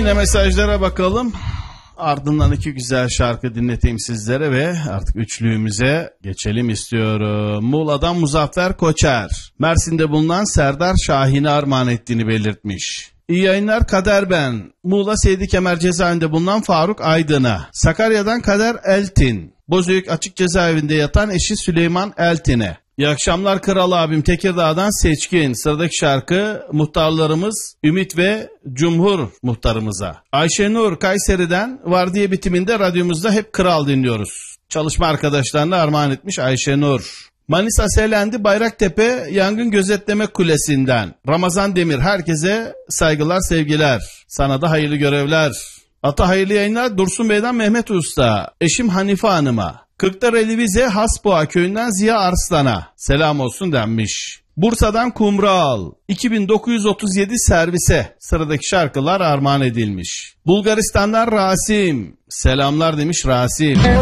Yine mesajlara bakalım. Ardından iki güzel şarkı dinleteyim sizlere ve artık üçlüğümüze geçelim istiyorum. Muğla'dan Muzaffer Koçer, Mersin'de bulunan Serdar Şahin'e armağan ettiğini belirtmiş. İyi yayınlar Kader ben. Muğla Seydi Kemer cezaevinde bulunan Faruk Aydın'a. Sakarya'dan Kader Eltin, Bozüyük Açık Cezaevinde yatan eşi Süleyman Eltin'e. İyi akşamlar Kral abim, Tekirdağ'dan Seçkin. Sıradaki şarkı muhtarlarımız Ümit ve Cumhur muhtarımıza. Ayşenur Kayseri'den Vardiya bitiminde radyomuzda hep Kral dinliyoruz. Çalışma arkadaşlarına armağan etmiş Ayşenur. Manisa Selendi Bayraktepe Yangın Gözetleme Kulesi'nden Ramazan Demir, herkese saygılar sevgiler. Sana da hayırlı görevler. Ata hayırlı yayınlar Dursun Bey'den Mehmet Usta. Eşim Hanife Hanım'a. Kırklareli Vize Hasboğa köyünden Ziya Arslan'a selam olsun denmiş. Bursa'dan Kumral 2937 servise sıradaki şarkılar armağan edilmiş. Bulgaristan'dan Rasim selamlar demiş Rasim.